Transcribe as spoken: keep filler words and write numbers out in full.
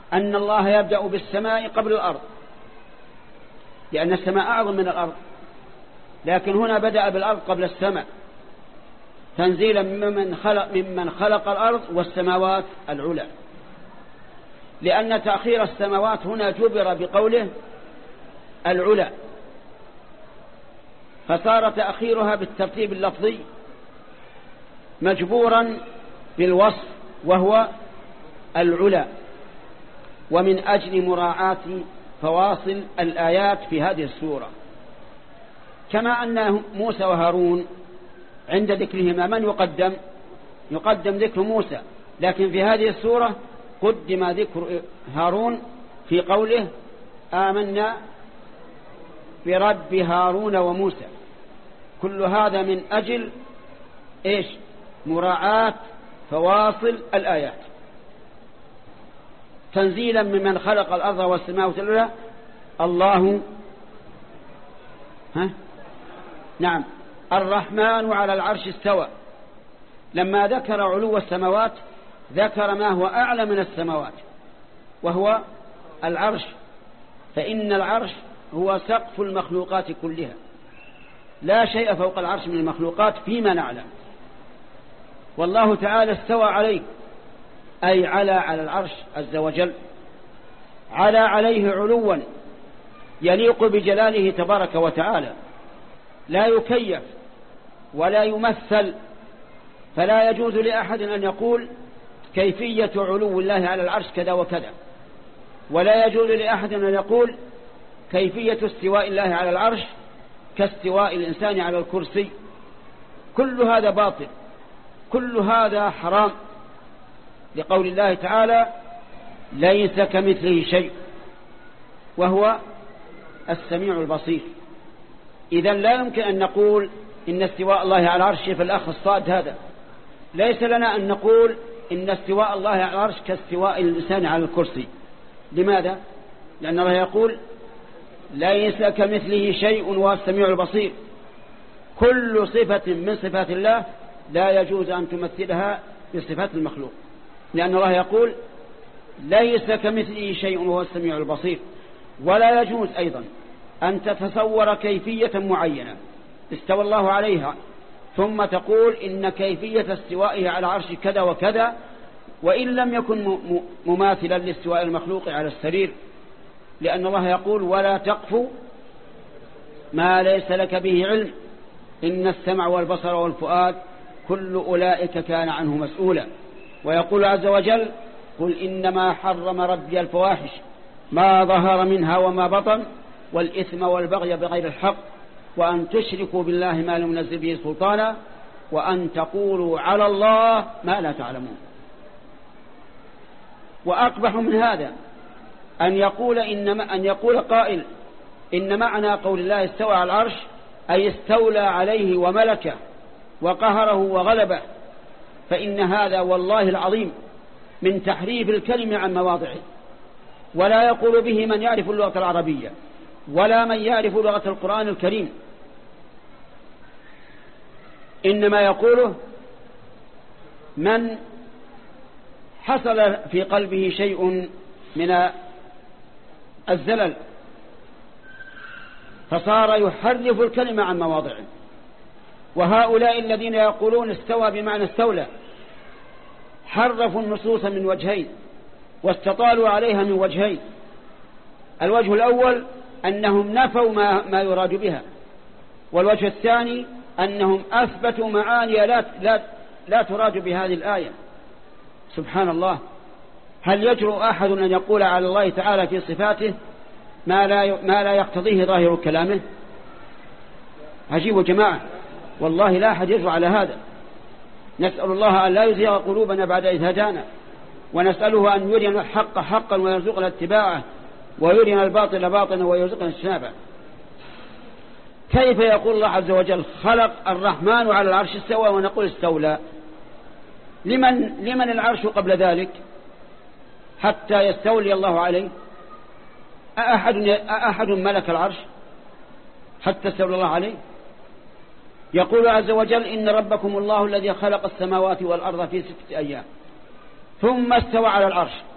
أن الله يبدأ بالسماء قبل الأرض، لأن السماء أعظم من الأرض، لكن هنا بدأ بالأرض قبل السماء تنزيلا ممن خلق, ممن خلق الأرض والسماوات العلى، لأن تأخير السماوات هنا جبر بقوله العلى، فصار تأخيرها بالترتيب اللفظي مجبورا بالوصف وهو العلى، ومن أجل مراعاة فواصل الآيات في هذه السورة. كما أن موسى وهارون عند ذكرهما من يقدم؟ يقدم ذكر موسى، لكن في هذه السورة قدم ذكر هارون في قوله آمنا برب هارون وموسى. كل هذا من أجل إيش؟ مراعاة فواصل الآيات. تنزيلا ممن خلق الأرض والسماوات العلى. الله ها؟ نعم الرحمن على العرش استوى. لما ذكر علو السماوات ذكر ما هو أعلى من السماوات وهو العرش، فإن العرش هو سقف المخلوقات كلها، لا شيء فوق العرش من المخلوقات فيما نعلم. والله تعالى استوى عليه، أي على على العرش عز وجل، على عليه علوا يليق بجلاله تبارك وتعالى، لا يكيف ولا يمثل، فلا يجوز لأحد أن يقول كيفية علو الله على العرش كذا وكذا، ولا يجوز لأحد أن يقول كيفية استواء الله على العرش كاستواء الإنسان على الكرسي. كل هذا باطل، كل هذا حرام، لقول الله تعالى ليس كمثله شيء وهو السميع البصير. إذن لا يمكن أن نقول إن استواء الله على العرش في الأخ الصاد هذا، ليس لنا أن نقول إن استواء الله على العرش كاستواء الإنسان على الكرسي. لماذا؟ لأن الله يقول ليس كمثله شيء وهو السميع البصير. كل صفة من صفات الله لا يجوز أن تمثلها بصفات المخلوق، لأن الله يقول ليس كمثله شيء وهو السميع البصير. ولا يجوز أيضا أن تتصور كيفية معينة استوى الله عليها ثم تقول إن كيفية استوائه على عرش كذا وكذا، وإن لم يكن مماثلا لاستواء المخلوق على السرير، لأن الله يقول ولا تقف ما ليس لك به علم إن السمع والبصر والفؤاد كل أولئك كان عنه مسؤولا. ويقول عز وجل قل إنما حرم ربي الفواحش ما ظهر منها وما بطن والإثم والبغي بغير الحق وأن تشركوا بالله ما لم ينزل به سلطانا وأن تقولوا على الله ما لا تعلمون. وأقبح من هذا أن يقول إنما أن يقول قائل إن معنى قول الله استوى على العرش أي استولى عليه وملكه وقهره وغلبه، فإن هذا والله العظيم من تحريف الكلم عن مواضعه، ولا يقول به من يعرف اللغة العربية ولا من يعرف لغة القرآن الكريم، إنما يقوله من حصل في قلبه شيء من الزلل فصار يحرف الكلمة عن مواضعه. وهؤلاء الذين يقولون استوى بمعنى استولى حرفوا النصوص من وجهين واستطالوا عليها من وجهين. الوجه الأول أنهم نفوا ما, ما يراد بها، والوجه الثاني أنهم أثبتوا معاني لا, لا, لا تراد بهذه الآية. سبحان الله، هل يجرؤ أحد أن يقول على الله تعالى في صفاته ما لا, ما لا يقتضيه ظاهر كلامه؟ عجيب جماعة، والله لا أحد يجرؤ على هذا. نسأل الله أن لا يزيغ قلوبنا بعد إذ هدانا، ونسأله أن يرينا الحق حقا ويرزقنا اتباعه ويرينا الباطل باطلا ويرزقنا اجتنابه. كيف يقول الله عز وجل خلق الرحمن على العرش استوى ونقول استولى؟ لمن, لمن العرش قبل ذلك حتى يستولي الله عليه؟ أأحد, أأحد ملك العرش حتى استولى الله عليه؟ يقول عز وجل إن ربكم الله الذي خلق السماوات والأرض في ستة أيام ثم استوى على العرش.